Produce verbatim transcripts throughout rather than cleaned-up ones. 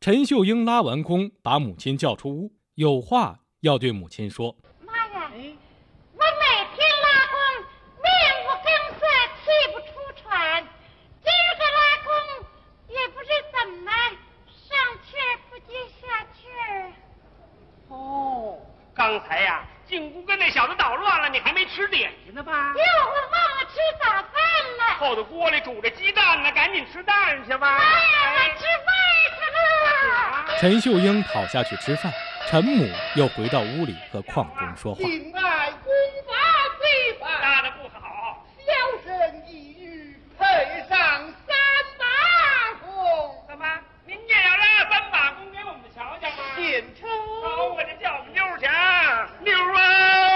陈秀英拉完弓，把母亲叫出屋，有话要对母亲说。 妈呀，我每天拉弓，面无更色，气不出喘。今儿个拉弓，也不知怎么上气儿不接下气儿。 哦，刚才呀、啊，进屋跟那小子捣乱了，你还没吃点心呢吧？ 哟，我忘了吃早饭了。 后头锅里煮着鸡蛋呢，赶紧吃蛋去吧。 妈呀，我吃饭去了。 陈秀英跑下去吃饭，陈母又回到屋里和邝中说话。 敬爱功法非凡， 拉得不好， 小生一语配上三把弓。 怎么？您也要拉三把弓给我们瞧瞧吗？ 献丑。 好，我就叫我们妞儿去啊，妞儿啊！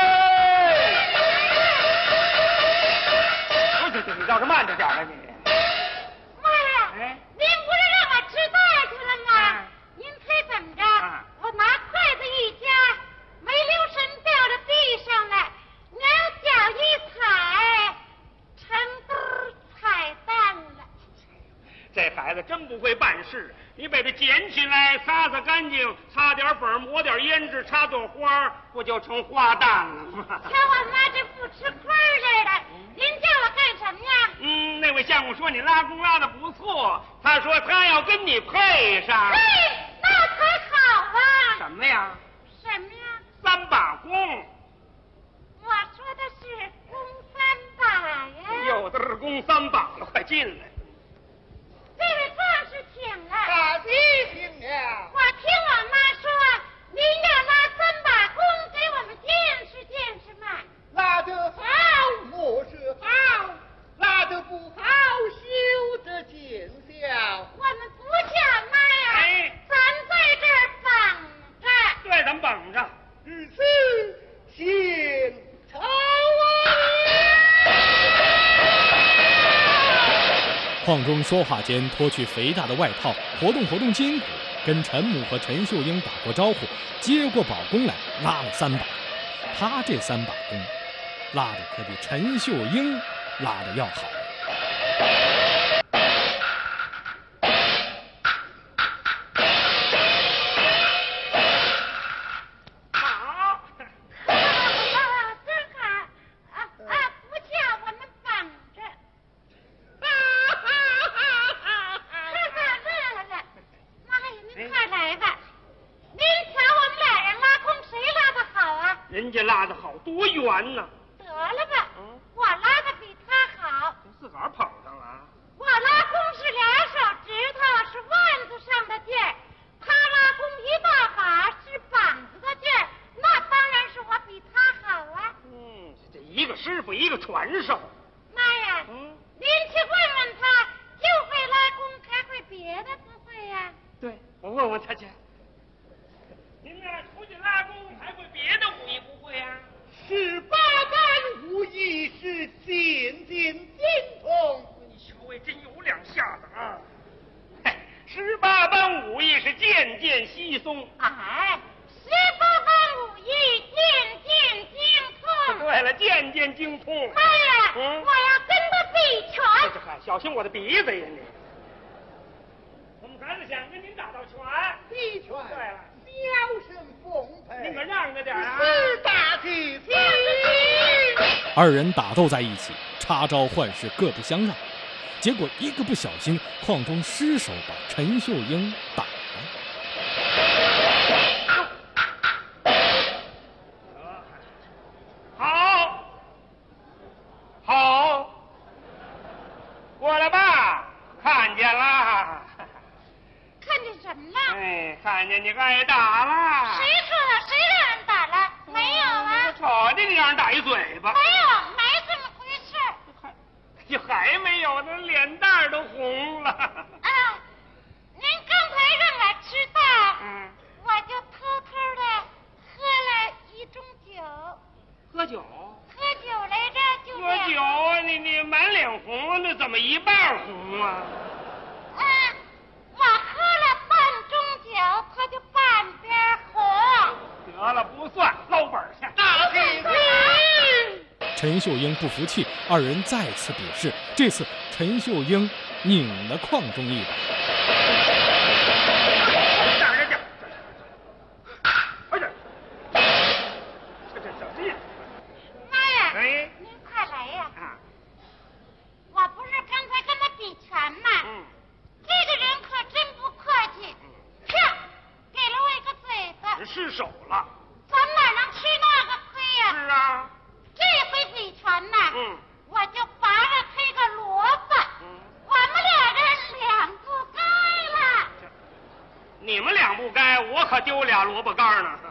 不是，你倒是慢着点啊你。 妈呀！ 哎， 您不是让我吃饭去了吗？ 啊、 您猜怎么着？ 啊、 我拿筷子一夹，没留神掉到地上了，两脚一踩，成堆踩蛋了。 这孩子真不会办事，你把它捡起来，擦擦干净，擦点粉，抹点胭脂，插朵花，不就成花旦了吗？ 瞧我妈这不吃亏似的，您叫我干什么呀？ 嗯，那位相公说你拉弓拉的不错，他说他要跟你配上。 嘿，那才好啊！ 什么呀？ 什么呀？ 三把弓。 我说的是弓三把呀。 有的是弓三把了，快进来。 这位壮士请了。 大吉请了。 我听我妈说，您要拉三把弓给我们见识见识嘛。 拉得好，我是好；拉得不好，休得见笑。 我们不叫妈呀， 哎， 咱在这儿绑着。 对，咱们绑着。 如此，献丑啊！ 邝中说话间脱去肥大的外套，活动活动筋骨，跟陈母和陈秀英打过招呼，接过宝弓来拉了三把。他这三把弓拉的可比陈秀英拉的要好。 好， 真好啊啊！不叫我们绑着。哈哈乐了。妈呀，您快来吧！您瞧我们俩人拉弓，谁拉的好啊？ 人家拉的好，多圆呢。 得了吧， 嗯， 我拉的比他好。 自个儿捧上了。 我拉弓是俩手指头，是腕子上的劲儿；他拉弓一大把，是膀子的劲儿。那当然是我比他好啊。 嗯，这一个师傅一个传授。 妈呀， 嗯， 您去问问他，就会拉弓，还会别的不会呀、啊？ 对，我问问他去。您呢，出去拉弓还会别的武艺不会啊？ 十八般武艺是渐渐精通。 你稍微真有两下子啊！嘿，十八般武艺是渐渐稀松。 哎，十八般武艺渐渐精通。 对了，渐渐精通。 妈呀， 嗯， 我要跟他比拳。 这还小心我的鼻子呀你！我们孩子想跟您打道拳。 比拳。 对了， 小生奉陪。 你可让着点啊！ 是大吉子。 二人打斗在一起，插招换式，各不相让。结果一个不小心，邝中失手把陈秀英打了。 好，好，过来吧，看见了。 看见什么了？ 哎，看见你挨打了。 谁说的？谁让人打了？没有啊。 瞅见你让人打一嘴巴。 没有，没这么回事。 还，就还没有呢，脸蛋都红了。 啊，您刚才让我知道， 嗯， 我就偷偷的喝了一盅酒。 喝酒？ 喝酒来着，就喝酒啊！你你满脸红，那怎么一半红啊？ 啊，我喝了半盅酒，他就半边红。 得了，不算，捞本去。 大吉子。 陈秀英不服气，二人再次比试。这次陈秀英拧了邝中一把。 手了。 咱哪能吃那个亏呀、 是啊。 这回比全呐， 嗯， 我就拔了他个萝卜。 嗯， 我们俩人两不该了。 你们两不该，我可丢俩萝卜干呢。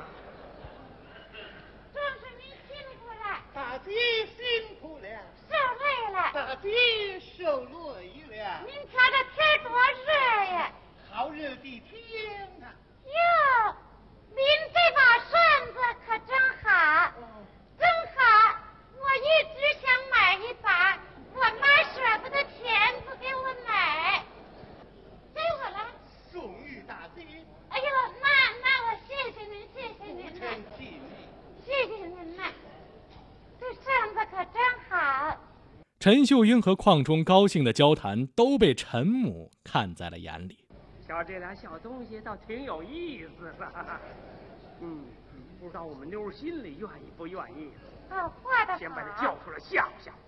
正是您辛苦了， 大姐辛苦了， 受累了。 大姐受累了。 您瞧这天多热呀！ 好热的天呐、啊！ 哟，您这把扇子可真好，真好！我一直想买一把，我妈舍不得钱，不给我买。给我了。 送与大姐。 哎呦，那那我谢谢您，谢谢您不呐， 成气力。 谢谢您呐。这扇子可真好。 陈秀英和邝忠高兴的交谈都被陈母看在了眼里。 瞧这俩小东西倒挺有意思的。嗯，不知道我们妞儿心里愿意不愿意。 哦，画的好。 先把他叫出来吓唬吓唬。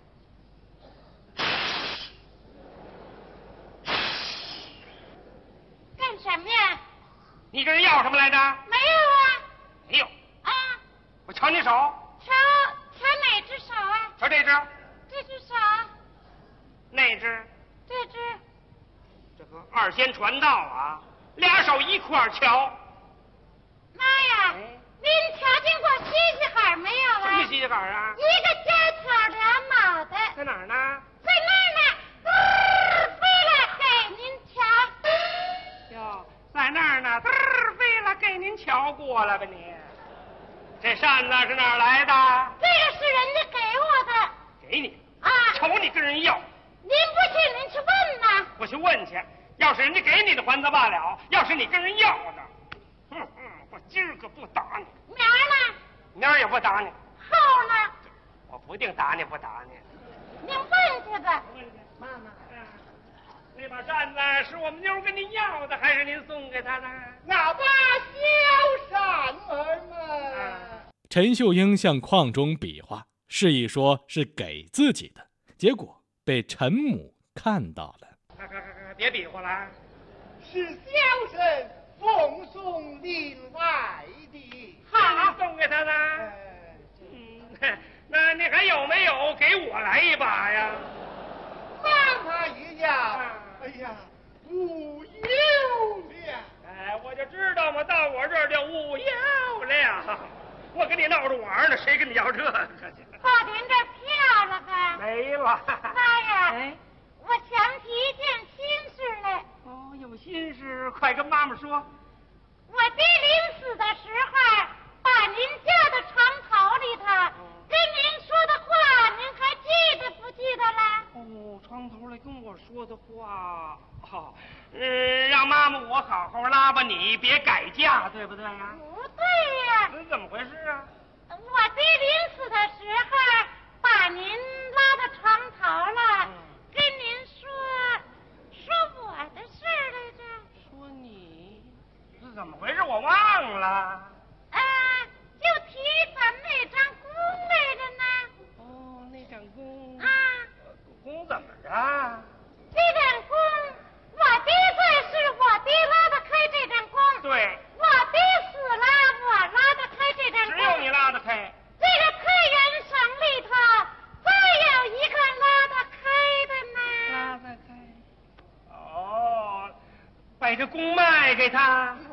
干什么呀？ 你跟人要什么来着？ 没有啊。 没有。 啊， 我瞧你手。 瞧瞧哪只手啊？ 瞧这只。 这只手。 那只。 这只。 这个二仙传道啊，俩手一块儿瞧。 妈呀！ 哎您瞧见过西西海没有啊？ 什么西西海啊？ 一个尖挑两脑袋。 在哪儿呢？ 在那儿呢，嘚飞了给您瞧。 哟，在那儿呢，嘚儿飞了，给您瞧过了吧你？这扇子是哪儿来的？ 这个是人家给我的。 给你啊！ 瞅你跟人要。 您不信，您去问呐。 我去问去，要是人家给你的还则罢了，要是你跟人要的，哼哼，我今儿可不打你。 明儿呢？ 明儿也不打你。 后呢？ 我不定打你不打你。 您问去吧。 问去，妈妈。那把扇子是我们妞跟您要的，还是您送给她的？ 那把小扇儿嘛。 陈秀英向邝忠比划，示意说是给自己的，结果被陈母看到了。 快快快快，别比划了！ 是小生奉送另外的。 好，送给他的。 哎嗯，那你还有没有给我来一把呀？ 妈妈一样。哎呀，无有了。 哎，我就知道嘛，到我这儿就无有了。我跟你闹着玩呢，谁跟你要这个去？ 把您这票了吧？ 没了。 妈呀！ 哎， 我想起一件心事来。 哦，有心事，快跟妈妈说。 我爹临死的时候，把您叫到床头里头，跟您说的话，您还记得不记得了？ 哦，床头来跟我说的话，哦，嗯，让妈妈我好好拉吧你，别改嫁，对不对呀？ 不对呀、 这怎么回事啊？ 我爹临死的时候，把您拉到床头了， 嗯跟您说说我的事儿来着。 说你，这怎么回事？我忘了。 啊，就提咱们那张弓来着呢。 哦，那张弓啊， 弓怎么着？ 这张弓，我爹在世，我爹拉得开这张弓。 对， 我爹死了，我拉得开这张弓。 只有你拉得开。 这个太原省里头，再有一个拉得开的呢。 拉得开。哦，把这弓卖给他。